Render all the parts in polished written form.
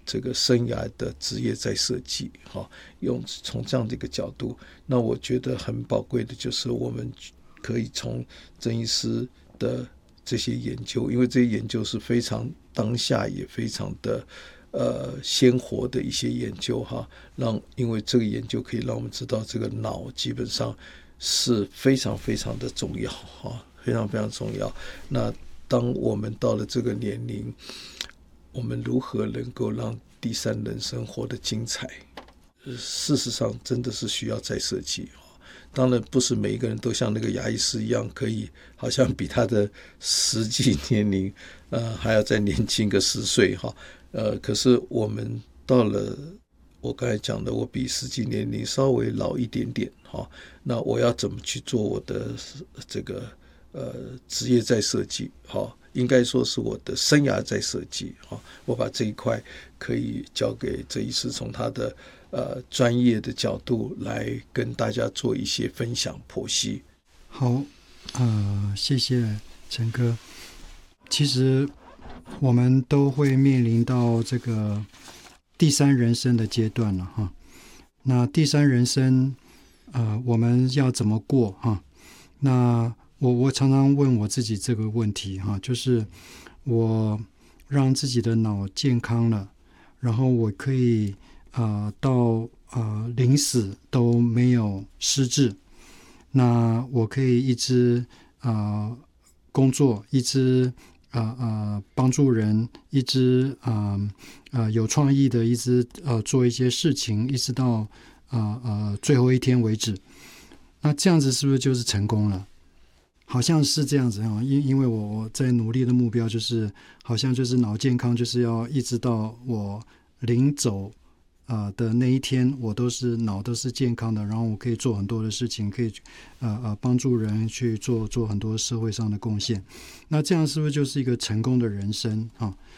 这个生涯的职业再设计，从这样的一个角度，那我觉得很宝贵的就是我们可以从郑医师的这些研究，因为这些研究是非常当下也非常的鲜活的一些研究因为这个研究可以让我们知道这个脑基本上是非常非常的重要非常非常重要。那当我们到了这个年龄，我们如何能够让第三人生活得精彩，事实上真的是需要再设计。当然不是每一个人都像那个牙医师一样可以好像比他的实际年龄还要再年轻个10岁可是我们到了我刚才讲的，我比实际年龄稍微老一点点那我要怎么去做我的这个职业再设计应该说是我的生涯再设计我把这一块可以交给郑医师，从他的专业的角度来跟大家做一些分享剖析。 好，谢谢陈哥。其实我们都会面临到这个第三人生的阶段了哈。那第三人生我们要怎么过哈？那我常常问我自己这个问题哈，就是我让自己的脑健康了，然后我可以到临死都没有失智，那我可以一直工作，一直帮助人，一直有创意的，一直做一些事情，一直到最后一天为止。那这样子是不是就是成功了？好像是这样子因为我在努力的目标就是好像就是脑健康，就是要一直到我临走的那一天，我脑都是健康的，然后我可以做很多的事情，可以帮助人去做很多社会上的贡献。那这样是不是就是一个成功的人生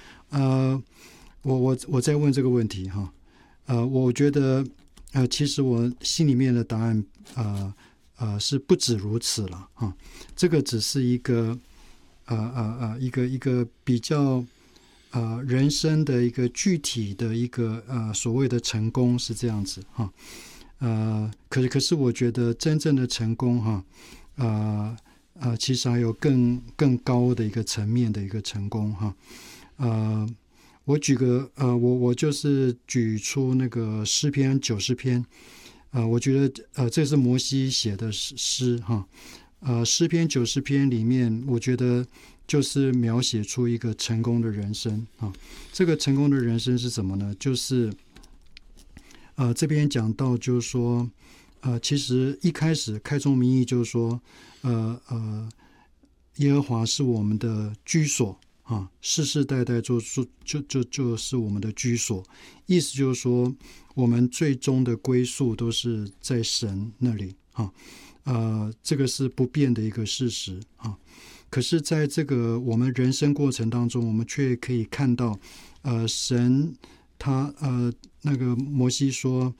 我在问这个问题我觉得其实我心里面的答案是不止如此了这个只是一个一个比较人生的一个具体的一个所谓的成功是这样子可是我觉得真正的成功其实还有更高的一个层面的一个成功我举个我就是举出那个诗篇90篇我觉得这是摩西写的诗诗篇90篇里面，我觉得就是描写出一个成功的人生这个成功的人生是什么呢？就是这边讲到就是说其实一开始开宗明义就是说耶和华是我们的居所世世代代就是我们的居所，意思就是说我们最终的归宿都是在神那里这个是不变的一个事实可是在这个我们人生过程当中，我们却可以看到神他那个摩西说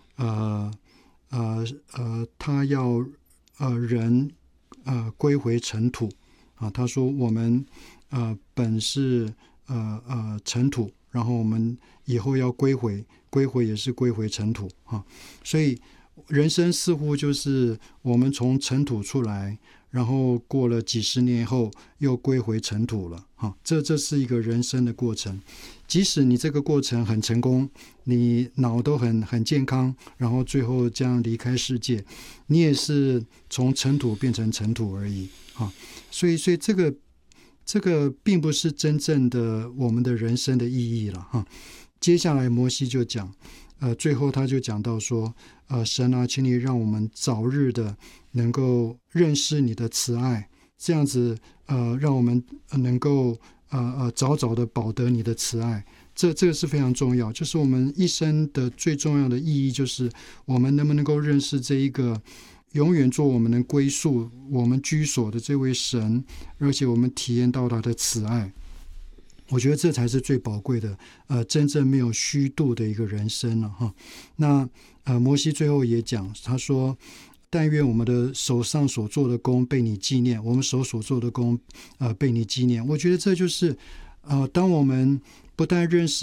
他要人归回尘土他说我们本是尘土，然后我们以后要归回也是归回尘土所以人生似乎就是我们从尘土出来，然后过了几十年后又归回尘土了这是一个人生的过程。即使你这个过程很成功，你脑都很健康，然后最后这样离开世界，你也是从尘土变成尘土而已所以这个并不是真正的我们的人生的意义了接下来摩西就讲最后他就讲到说神啊，请你让我们早日的能够认识你的慈爱，这样子让我们能够早早的保得你的慈爱，这个是非常重要，就是我们一生的最重要的意义，就是我们能不能够认识这一个永远做我们的归宿，我们居所的这位神，而且我们体验到他的慈爱。我觉得这才是最宝贵的真正没有虚度的一个人生了那摩西最后也讲，他说但愿我们的手上所做的工被你纪念，我们手所做的工被你纪念。我觉得这就是当我们不但认识